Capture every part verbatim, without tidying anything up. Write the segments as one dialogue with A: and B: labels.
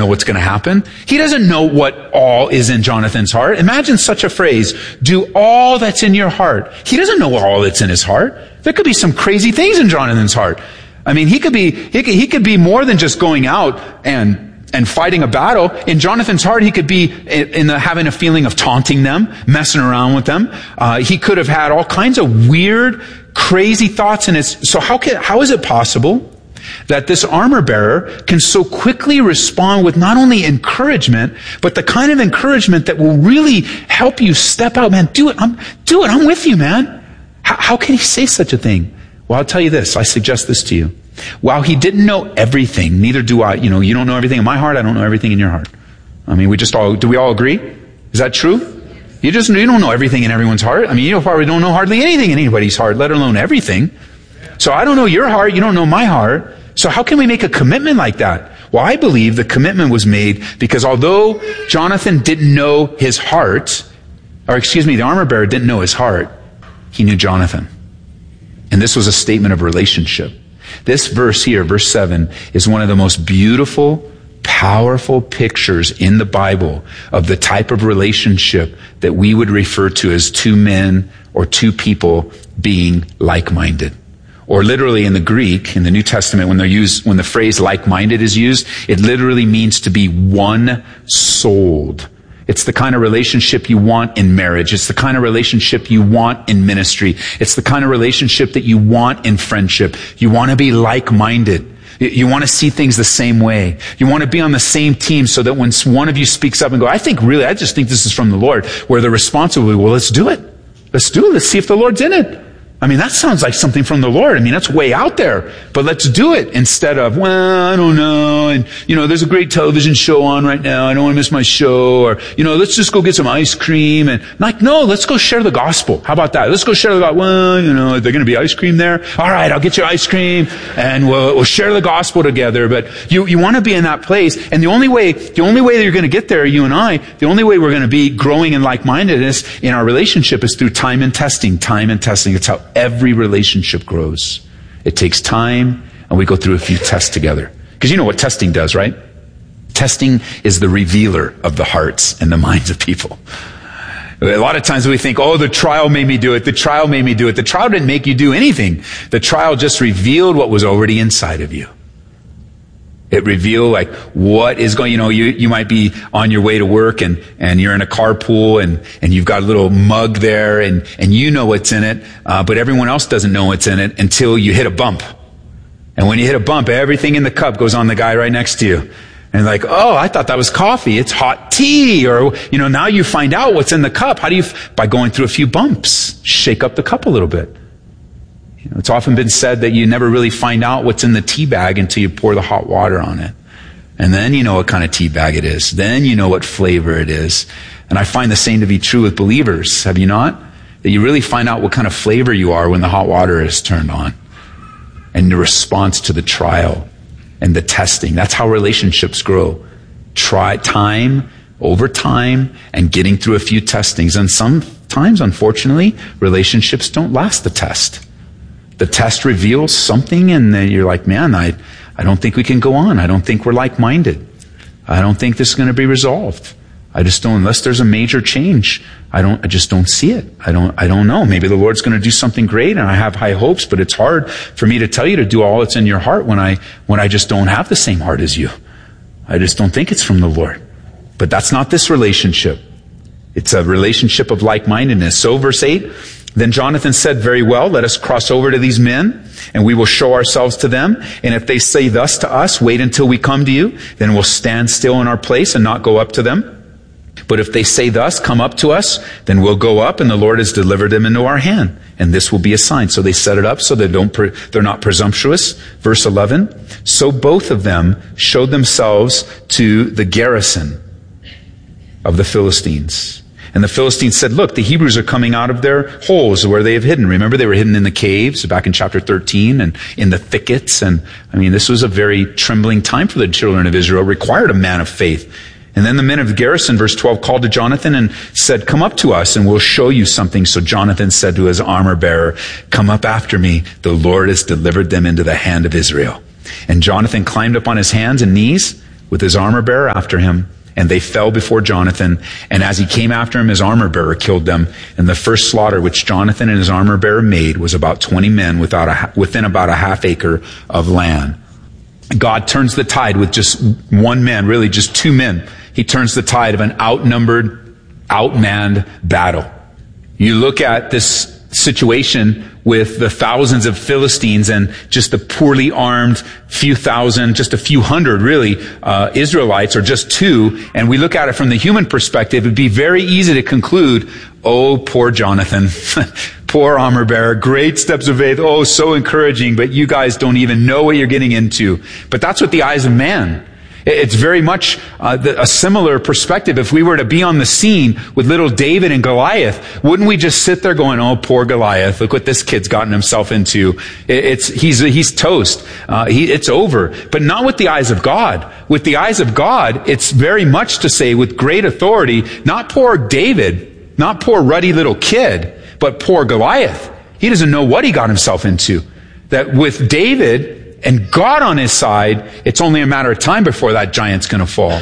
A: know what's going to happen. He doesn't know what all is in Jonathan's heart. Imagine such a phrase, do all that's in your heart. He doesn't know all that's in his heart. There could be some crazy things in Jonathan's heart. I mean, he could be, he could, he could be more than just going out and and fighting a battle. In Jonathan's heart, he could be in the, having a feeling of taunting them, messing around with them. Uh, he could have had all kinds of weird, crazy thoughts in his. So how can, how is it possible that this armor bearer can so quickly respond with not only encouragement, but the kind of encouragement that will really help you step out? Man, do it. I'm, do it. I'm with you, man. How, how can he say such a thing? Well, I'll tell you this. I suggest this to you. While he didn't know everything, neither do I. You know, you don't know everything in my heart. I don't know everything in your heart. I mean, we just all, do we all agree? Is that true? You just, you don't know everything in everyone's heart. I mean, you probably don't know hardly anything in anybody's heart, let alone everything. So I don't know your heart. You don't know my heart. So how can we make a commitment like that? Well, I believe the commitment was made because although Jonathan didn't know his heart, or excuse me, the armor bearer didn't know his heart, he knew Jonathan. And this was a statement of relationship. This verse here, verse seven, is one of the most beautiful, powerful pictures in the Bible of the type of relationship that we would refer to as two men or two people being like-minded. Or literally in the Greek, in the New Testament, when they're used, when the phrase like-minded is used, it literally means to be one-souled. It's the kind of relationship you want in marriage. It's the kind of relationship you want in ministry. It's the kind of relationship that you want in friendship. You want to be like-minded. You want to see things the same way. You want to be on the same team so that when one of you speaks up and go, I think really, I just think this is from the Lord, where the response will be, well, let's do it. Let's do it. Let's see if the Lord's in it. I mean, that sounds like something from the Lord. I mean, that's way out there. But let's do it instead of, well, I don't know. And, you know, there's a great television show on right now. I don't want to miss my show. Or, you know, let's just go get some ice cream. And like, no, let's go share the gospel. How about that? Let's go share the gospel. Well, you know, they're going to be ice cream there. All right, I'll get you ice cream and we'll, we'll share the gospel together. But you, you want to be in that place. And the only way, the only way that you're going to get there, you and I, the only way we're going to be growing in like-mindedness in our relationship is through time and testing, time and testing. It's how every relationship grows. It takes time, and we go through a few tests together. Because you know what testing does, right? Testing is the revealer of the hearts and the minds of people. A lot of times we think, oh, the trial made me do it. The trial made me do it. The trial didn't make you do anything. The trial just revealed what was already inside of you. It revealed like what is going, you know, you, you might be on your way to work and, and you're in a carpool and, and you've got a little mug there and, and you know what's in it, uh, but everyone else doesn't know what's in it until you hit a bump. And when you hit a bump, everything in the cup goes on the guy right next to you. And like, oh, I thought that was coffee. It's hot tea. Or, you know, now you find out what's in the cup. How do you, by going through a few bumps, shake up the cup a little bit. You know, it's often been said that you never really find out what's in the tea bag until you pour the hot water on it. And then you know what kind of tea bag it is. Then you know what flavor it is. And I find the same to be true with believers. Have you not? That you really find out what kind of flavor you are when the hot water is turned on. And the response to the trial and the testing. That's how relationships grow. Try time over time and getting through a few testings. And sometimes, unfortunately, relationships don't last the test. The test reveals something and then you're like, man, I, I don't think we can go on. I don't think we're like-minded. I don't think this is going to be resolved. I just don't, unless there's a major change, I don't, I just don't see it. I don't, I don't know. Maybe the Lord's going to do something great and I have high hopes, but it's hard for me to tell you to do all that's in your heart when I, when I just don't have the same heart as you. I just don't think it's from the Lord. But that's not this relationship. It's a relationship of like-mindedness. So verse eight, then Jonathan said, very well, let us cross over to these men, and we will show ourselves to them. And if they say thus to us, wait until we come to you, then we'll stand still in our place and not go up to them. But if they say thus, come up to us, then we'll go up, and the Lord has delivered them into our hand. And this will be a sign. So they set it up so they don't, pre- they're not presumptuous. Verse eleven, so both of them showed themselves to the garrison of the Philistines. And the Philistines said, look, the Hebrews are coming out of their holes where they have hidden. Remember, they were hidden in the caves back in chapter thirteen and in the thickets. And I mean, this was a very trembling time for the children of Israel. It required a man of faith. And then the men of the garrison, verse twelve, called to Jonathan and said, come up to us and we'll show you something. So Jonathan said to his armor bearer, come up after me. The Lord has delivered them into the hand of Israel. And Jonathan climbed up on his hands and knees, with his armor bearer after him. And they fell before Jonathan. And as he came after him, his armor bearer killed them. And the first slaughter which Jonathan and his armor bearer made was about twenty men without a, within about a half acre of land. God turns the tide with just one man, really just two men. He turns the tide of an outnumbered, outmanned battle. You look at this situation with the thousands of Philistines and just the poorly armed few thousand, just a few hundred really, uh, Israelites, or just two, and we look at it from the human perspective, it'd be very easy to conclude, oh, poor Jonathan, poor armor bearer, great steps of faith, oh, so encouraging, but you guys don't even know what you're getting into. But that's what the eyes of man. It's very much uh, the, a similar perspective. If we were to be on the scene with little David and Goliath, wouldn't we just sit there going, "Oh, poor Goliath! Look what this kid's gotten himself into. It, it's he's he's toast. Uh, he, it's over." But not with the eyes of God. With the eyes of God, it's very much to say with great authority, not poor David, not poor ruddy little kid, but poor Goliath. He doesn't know what he got himself into. That with David and God on his side, it's only a matter of time before that giant's going to fall.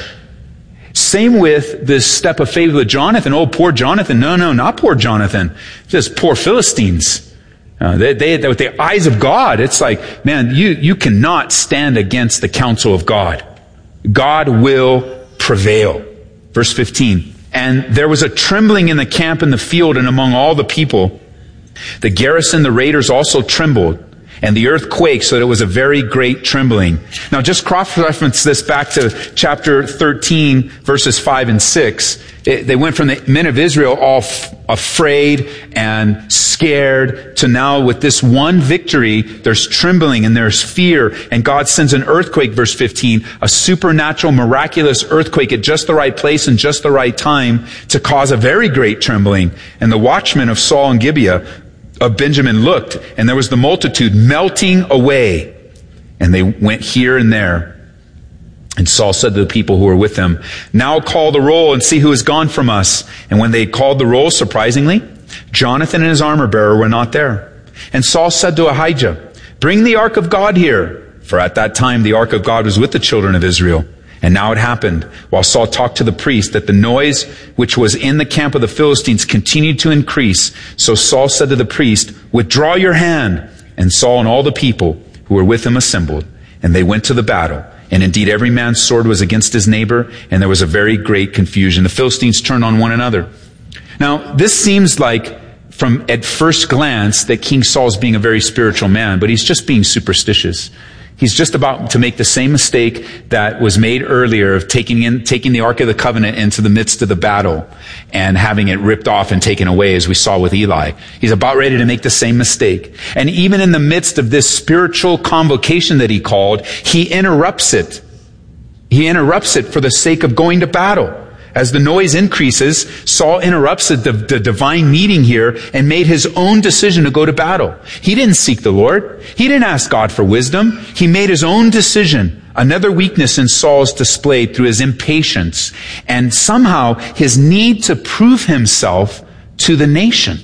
A: Same with this step of faith with Jonathan. Oh, poor Jonathan. No, no, not poor Jonathan. Just poor Philistines. Uh, they, they, with the eyes of God, it's like, man, you, you cannot stand against the counsel of God. God will prevail. Verse fifteen. And there was a trembling in the camp in the field and among all the people. The garrison, the raiders also trembled. And the earth quaked, so that it was a very great trembling. Now just cross-reference this back to chapter thirteen, verses five and six. It, they went from the men of Israel all f- afraid and scared to now with this one victory, there's trembling and there's fear. And God sends an earthquake, verse fifteen, a supernatural, miraculous earthquake at just the right place and just the right time to cause a very great trembling. And the watchmen of Saul and Gibeah of Benjamin looked, and there was the multitude melting away. And they went here and there. And Saul said to the people who were with him, "Now call the roll and see who has gone from us." And when they called the roll, surprisingly, Jonathan and his armor bearer were not there. And Saul said to Ahijah, "Bring the ark of God here." For at that time the ark of God was with the children of Israel. And now it happened, while Saul talked to the priest, that the noise which was in the camp of the Philistines continued to increase. So Saul said to the priest, "Withdraw your hand." And Saul and all the people who were with him assembled, and they went to the battle. And indeed every man's sword was against his neighbor, and there was a very great confusion. The Philistines turned on one another. Now, this seems like, from at first glance, that King Saul's being a very spiritual man, but he's just being superstitious. He's just about to make the same mistake that was made earlier of taking in, taking the Ark of the Covenant into the midst of the battle and having it ripped off and taken away, as we saw with Eli. He's about ready to make the same mistake. And even in the midst of this spiritual convocation that he called, he interrupts it. He interrupts it for the sake of going to battle. As the noise increases, Saul interrupts the, the divine meeting here and made his own decision to go to battle. He didn't seek the Lord. He didn't ask God for wisdom. He made his own decision. Another weakness in Saul is displayed through his impatience and somehow his need to prove himself to the nation.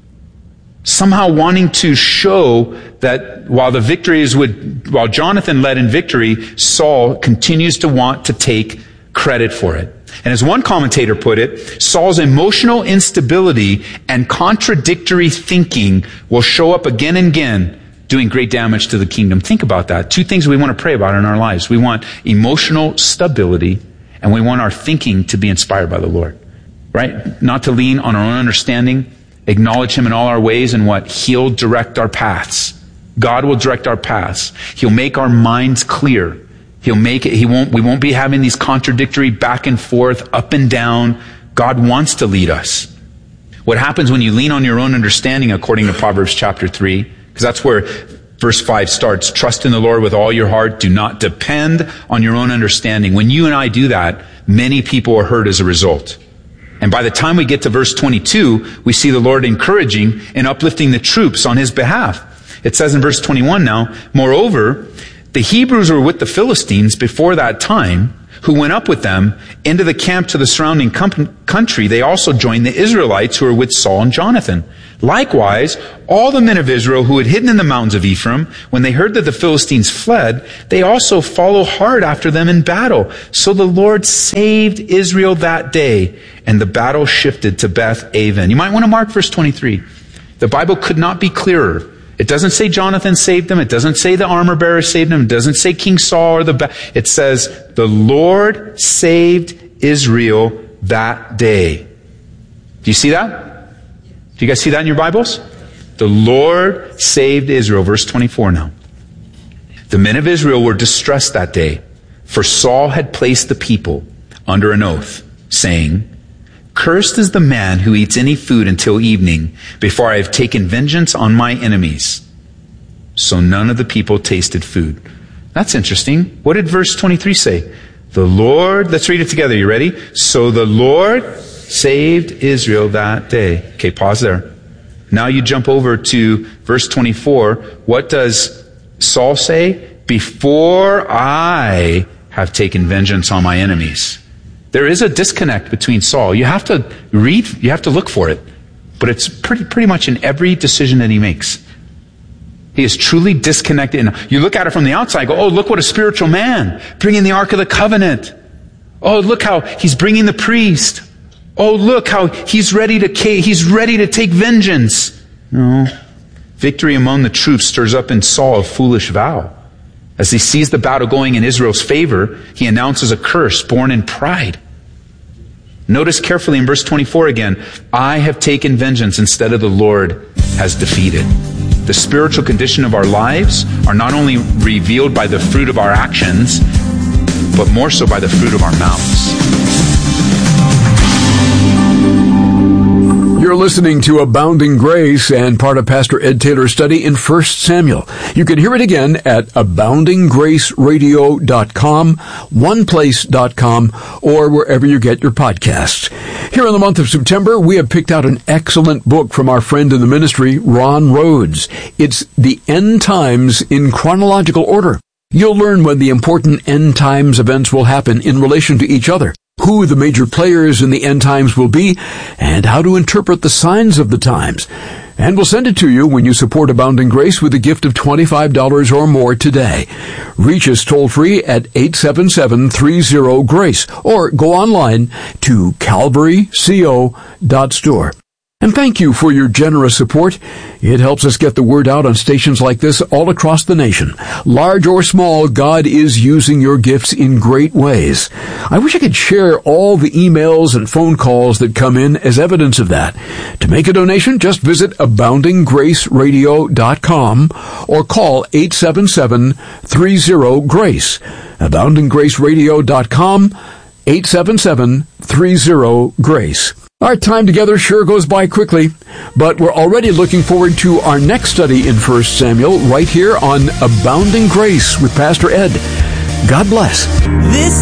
A: Somehow wanting to show that while the victories would, while Jonathan led in victory, Saul continues to want to take credit for it. And as one commentator put it, Saul's emotional instability and contradictory thinking will show up again and again, doing great damage to the kingdom. Think about that. Two things we want to pray about in our lives. We want emotional stability, and we want our thinking to be inspired by the Lord. Right? Not to lean on our own understanding, acknowledge Him in all our ways, and what? He'll direct our paths. God will direct our paths. He'll make our minds clear. He'll make it, he won't, we won't be having these contradictory back and forth, up and down. God wants to lead us. What happens when you lean on your own understanding, according to Proverbs chapter three, because that's where verse five starts. Trust in the Lord with all your heart. Do not depend on your own understanding. When you and I do that, many people are hurt as a result. And by the time we get to verse twenty-two, we see the Lord encouraging and uplifting the troops on His behalf. It says in verse twenty-one now, "Moreover, the Hebrews were with the Philistines before that time, who went up with them into the camp to the surrounding com- country. They also joined the Israelites who were with Saul and Jonathan. Likewise, all the men of Israel who had hidden in the mountains of Ephraim, when they heard that the Philistines fled, they also followed hard after them in battle. So the Lord saved Israel that day, and the battle shifted to Beth Aven. You might want to mark verse twenty-three. The Bible could not be clearer. It doesn't say Jonathan saved them. It doesn't say the armor bearer saved them. It doesn't say King Saul or the... Ba- it says, the Lord saved Israel that day. Do you see that? Do you guys see that in your Bibles? The Lord saved Israel. Verse twenty-four now. The men of Israel were distressed that day, for Saul had placed the people under an oath, saying, cursed is the man who eats any food until evening, before I have taken vengeance on my enemies. So none of the people tasted food. That's interesting. What did verse twenty-three say? The Lord, let's read it together. You ready? So the Lord saved Israel that day. Okay, pause there. Now you jump over to verse twenty-four. What does Saul say? Before I have taken vengeance on my enemies. There is a disconnect between Saul. You have to read, you have to look for it. But it's pretty, pretty much in every decision that he makes. He is truly disconnected. And you look at it from the outside, go, oh, look what a spiritual man, bringing the Ark of the Covenant. Oh, look how he's bringing the priest. Oh, look how he's ready to, he's ready to take vengeance. No. Victory among the troops stirs up in Saul a foolish vow. As he sees the battle going in Israel's favor, he announces a curse born in pride. Notice carefully in verse twenty-four again, I have taken vengeance instead of the Lord has defeated. The spiritual condition of our lives are not only revealed by the fruit of our actions, but more so by the fruit of our mouths.
B: You're listening to Abounding Grace and part of Pastor Ed Taylor's study in First Samuel. You can hear it again at abounding grace radio dot com, one place dot com, or wherever you get your podcasts. Here in the month of September, we have picked out an excellent book from our friend in the ministry, Ron Rhodes. It's The End Times in Chronological Order. You'll learn when the important end times events will happen in relation to each other, who the major players in the end times will be, and how to interpret the signs of the times. And we'll send it to you when you support Abounding Grace with a gift of twenty-five dollars or more today. Reach us toll-free at eight seven seven, three zero, GRACE or go online to calvary co dot store. And thank you for your generous support. It helps us get the word out on stations like this all across the nation. Large or small, God is using your gifts in great ways. I wish I could share all the emails and phone calls that come in as evidence of that. To make a donation, just visit abounding grace radio dot com or call eight seven seven, three zero, GRACE. abounding grace radio dot com, eight seven seven, three zero, GRACE. Our time together sure goes by quickly, but we're already looking forward to our next study in First Samuel right here on Abounding Grace with Pastor Ed. God bless.
C: This